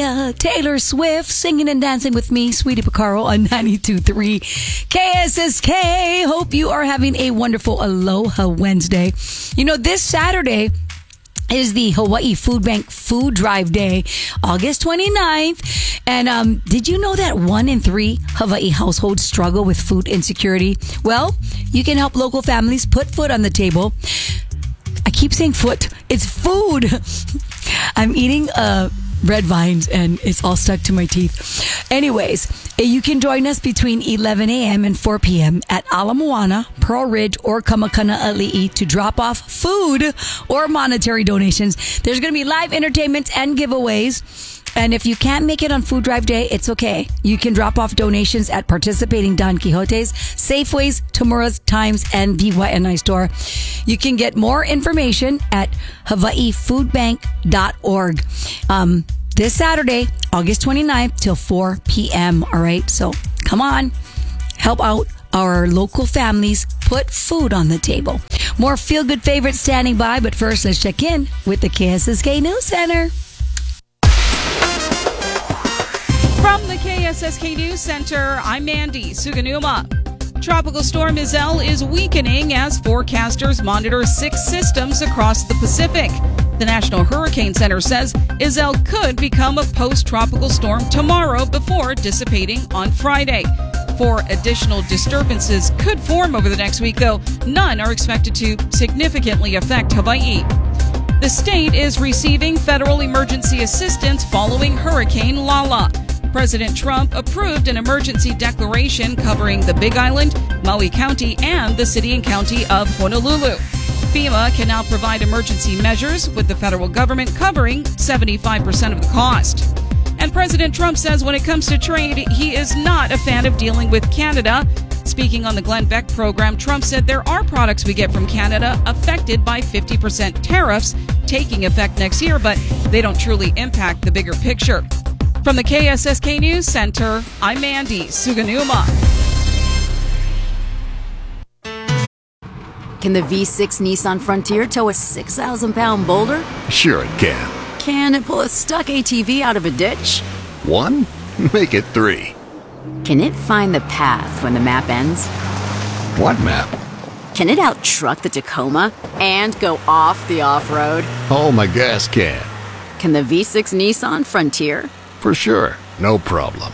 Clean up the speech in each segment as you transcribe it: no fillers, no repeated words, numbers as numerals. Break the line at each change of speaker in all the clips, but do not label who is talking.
Aaliyah, Taylor Swift, singing and dancing with me, Sweetie Picaro on 92.3 KSSK. Hope you are having a wonderful Aloha Wednesday. You know, this Saturday is the Hawaii Food Bank Food Drive Day, August 29th. And did you know that 1 in 3 Hawaii households struggle with food insecurity? Well, you can help local families put food on the table. I keep saying foot. It's food. I'm eating red vines and it's all stuck to my teeth. Anyways, you can join us between 11 a.m. and 4 p.m. at Ala Moana, Pearl Ridge, or Kamakana-Ali'i to drop off food or monetary donations. There's going to be live entertainment and giveaways. And if you can't make it on Food Drive Day, it's okay. You can drop off donations at participating Don Quixotes, Safeways, Tamura's, Times, and the YNI store. You can get more information at hawaiifoodbank.org. This Saturday, August 29th till 4 p.m. All right. So come on, help out our local families, put food on the table. More feel-good favorites standing by. But first, let's check in with the KSSK News Center.
From the KSSK News Center, I'm Mandy Suganuma. Tropical Storm Iselle is weakening as forecasters monitor 6 systems across the Pacific. The National Hurricane Center says Iselle could become a post-tropical storm tomorrow before dissipating on Friday. 4 additional disturbances could form over the next week, though none are expected to significantly affect Hawaii. The state is receiving federal emergency assistance following Hurricane Lala. President Trump approved an emergency declaration covering the Big Island, Maui County, and the city and county of Honolulu. FEMA can now provide emergency measures, with the federal government covering 75% of the cost. And President Trump says when it comes to trade, he is not a fan of dealing with Canada. Speaking on the Glenn Beck program, Trump said there are products we get from Canada affected by 50% tariffs taking effect next year, but they don't truly impact the bigger picture. From the KSSK News Center, I'm Mandy Suganuma.
Can the V6 Nissan Frontier tow a 6,000-pound boulder?
Sure it can.
Can it pull a stuck ATV out of a ditch?
1? Make it 3.
Can it find the path when the map ends?
What map?
Can it out-truck the Tacoma and go off the off-road?
Oh, my gas can.
Can the V6 Nissan Frontier?
For sure. No problem.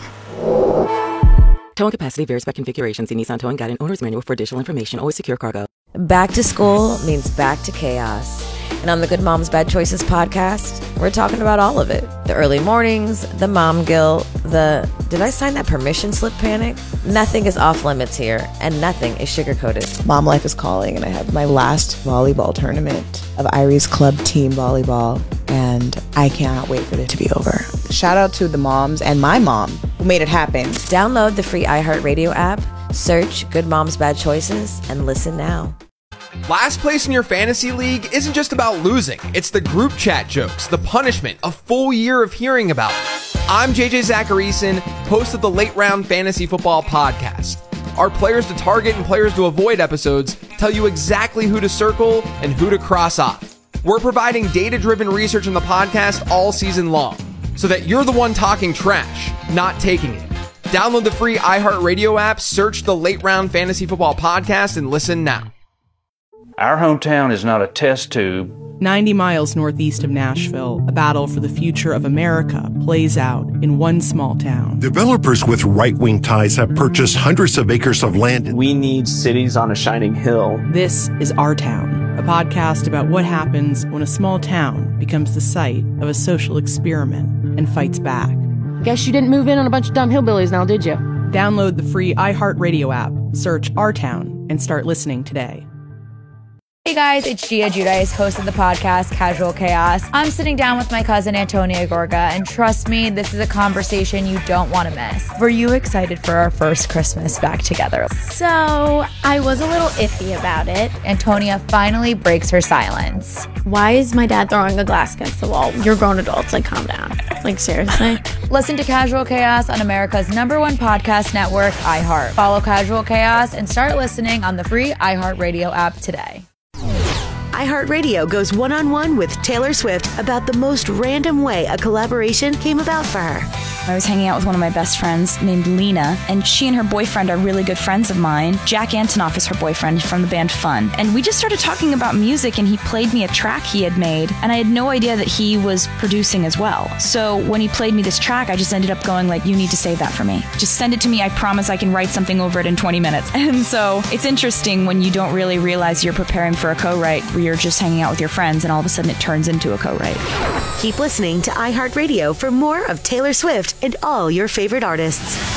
Towing capacity varies by configuration. See Nissan Towing Guide and Owner's Manual for additional information. Always secure cargo.
Back to school means back to chaos. And on the Good Moms Bad Choices podcast, we're talking about all of it. The early mornings, the mom guilt, the did I sign that permission slip panic? Nothing is off limits here, and nothing is sugar-coated.
Mom life is calling, and I have my last volleyball tournament of Irie's Club Team Volleyball, and I cannot wait for it to be over. Shout out to the moms and my mom who made it happen.
Download the free iHeartRadio app, search Good Moms Bad Choices, and listen now.
Last place in your fantasy league isn't just about losing. It's the group chat jokes, the punishment, a full year of hearing about it. I'm JJ Zacharyson, host of the Late Round Fantasy Football Podcast. Our players to target and players to avoid episodes tell you exactly who to circle and who to cross off. We're providing data-driven research in the podcast all season long, so that you're the one talking trash, not taking it. Download the free iHeartRadio app, search the Late Round Fantasy Football Podcast, and listen now.
Our hometown is not a test tube.
90 miles northeast of Nashville, a battle for the future of America plays out in one small town.
Developers with right-wing ties have purchased hundreds of acres of land.
We need cities on a shining hill.
This is Our Town, a podcast about what happens when a small town becomes the site of a social experiment and fights back.
Guess you didn't move in on a bunch of dumb hillbillies now, did you?
Download the free iHeartRadio app, search Our Town, and start listening today.
Hey guys, it's Gia Giudice, host of the podcast Casual Chaos. I'm sitting down with my cousin Antonia Gorga, and trust me, this is a conversation you don't want to miss. Were you excited for our first Christmas back together?
So, I was a little iffy about it.
Antonia finally breaks her silence.
Why is my dad throwing a glass against the wall? You're grown adults, like calm down. Like seriously?
Listen to Casual Chaos on America's #1 podcast network, iHeart. Follow Casual Chaos and start listening on the free iHeartRadio app today.
iHeartRadio goes one-on-one with Taylor Swift about the most random way a collaboration came about for her.
I was hanging out with one of my best friends named Lena, and she and her boyfriend are really good friends of mine. Jack Antonoff is her boyfriend from the band Fun. And we just started talking about music, and he played me a track he had made, and I had no idea that he was producing as well. So when he played me this track, I just ended up going like, you need to save that for me. Just send it to me. I promise I can write something over it in 20 minutes. And so it's interesting when you don't really realize you're preparing for a co-write, where you're just hanging out with your friends, and all of a sudden it turns into a co-write.
Keep listening to iHeartRadio for more of Taylor Swift and all your favorite artists.